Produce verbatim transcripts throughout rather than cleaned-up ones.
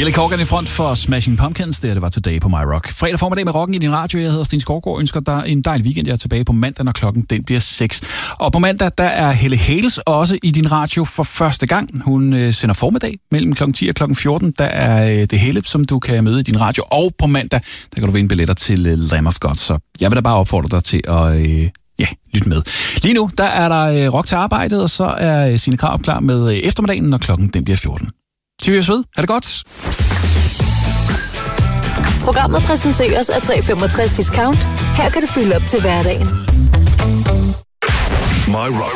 Billy Corgan i front for Smashing Pumpkins, det, det var Today på My Rock. Fredag formiddag med rocken i din radio. Jeg hedder Sten Skovgaard, ønsker dig en dejlig weekend. Jeg er tilbage på mandag, når klokken den bliver seks. Og på mandag, der er Helle Hales også i din radio for første gang. Hun øh, sender formiddag mellem klokken ti og klokken fjorten. Der er øh, det Helle, som du kan møde i din radio. Og på mandag, der kan du vinde billetter til øh, Lamb of God. Så jeg vil da bare opfordre dig til at... Øh, Ja, lyt med. Lige nu, der er der øh, rock til arbejdet, og så er øh, Signe Krarup klar med øh, eftermiddagen, når klokken den bliver fjorten. Til vi os ved. Ha' det godt. Programmet præsenteres af tre femogtres Discount. Her kan du fylde op til hverdagen. My Rock.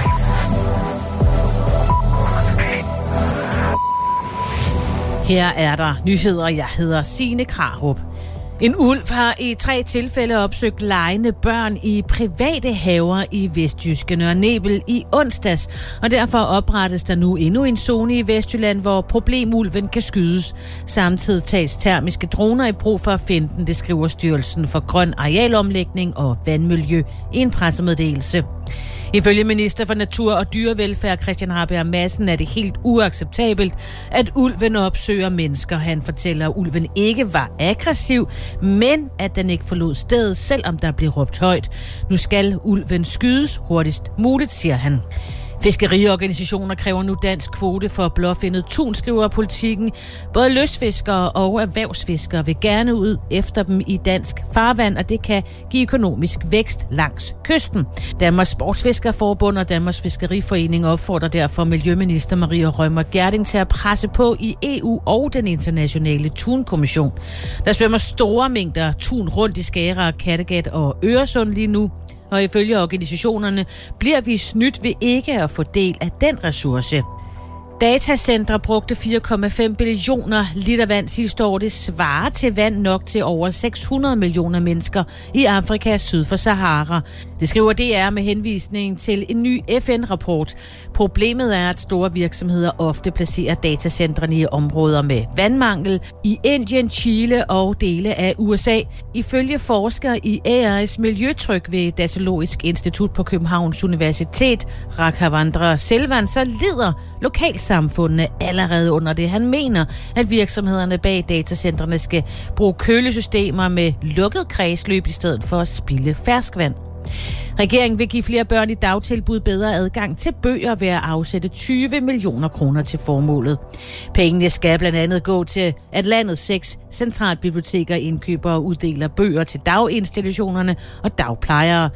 Her er der nyheder. Jeg hedder Signe Krarup. En ulv har i tre tilfælde opsøgt legende børn i private haver i vestjyske Nørre Nebel i onsdags, og derfor oprettes der nu endnu en zone i Vestjylland, hvor problemulven kan skydes. Samtidig tages termiske droner i brug for at finde den, det skriver Styrelsen for Grøn Arealomlægning og Vandmiljø i en pressemeddelelse. Ifølge minister for Natur og Dyrevelfærd Christian Rabjerg Madsen er det helt uacceptabelt, at ulven opsøger mennesker. Han fortæller, at ulven ikke var aggressiv, men at den ikke forlod stedet, selvom der blev råbt højt. Nu skal ulven skydes hurtigst muligt, siger han. Fiskeriorganisationer kræver nu dansk kvote for blåfindet tun, skriver Politikken. Både lystfiskere og erhvervsfiskere vil gerne ud efter dem i dansk farvand, og det kan give økonomisk vækst langs kysten. Danmarks Sportsfiskerforbund og Danmarks Fiskeriforening opfordrer derfor Miljøminister Maria Rømer Gjerding til at presse på i E U og den internationale tunkommission. Der svømmer store mængder tun rundt i Skagerrak, Kattegat og Øresund lige nu. Og ifølge organisationerne bliver vi snydt ved ikke at få del af den ressource. Datacentre brugte fire komma fem billioner liter vand sidste år. Det svarer til vand nok til over seks hundrede millioner mennesker i Afrika syd for Sahara. Det skriver D R med henvisning til en ny F N-rapport. Problemet er, at store virksomheder ofte placerer datacentrene i områder med vandmangel i Indien, Chile og dele af U S A. Ifølge forskere i A I's miljøtryk ved Datalogisk Institut på Københavns Universitet, Raghavendra Selvan, så lider lokalsamfundene allerede under det. Han mener, at virksomhederne bag datacentrene skal bruge kølesystemer med lukket kredsløb i stedet for at spilde ferskvand. Regeringen vil give flere børn i dagtilbud bedre adgang til bøger ved at afsætte tyve millioner kroner til formålet. Pengene skal blandt andet gå til, at landets seks centralbiblioteker indkøber og uddeler bøger til daginstitutionerne og dagplejere.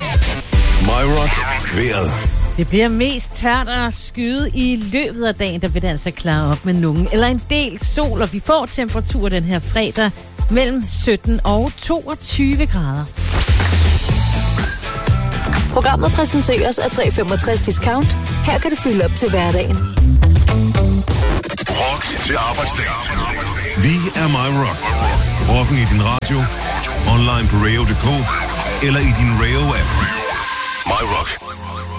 My Rock. Vejret. Det bliver mest tørt og skyde i løbet af dagen, der vil det altså klare op med nogen eller en del sol, og vi får temperatur den her fredag mellem sytten og toogtyve grader. Programmet præsenteres af tre femogtres Discount. Her kan du fylde op til hverdagen. Rock til arbejdsdagen. Vi er My Rock. Rocken i din radio, online på radio punktum d k eller i din Radio-app. My Rock.